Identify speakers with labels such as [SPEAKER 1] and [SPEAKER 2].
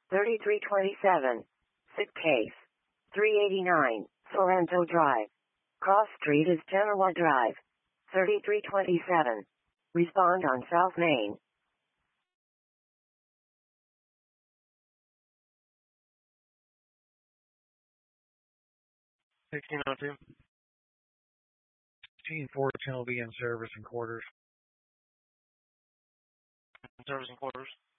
[SPEAKER 1] 3327. Sick case. 389, Sorrento Drive. Cross Street is Genoa Drive. 3327. Respond on South Main.
[SPEAKER 2] 1602.
[SPEAKER 3] 1614 will be in service and quarters.
[SPEAKER 2] Service and quarters.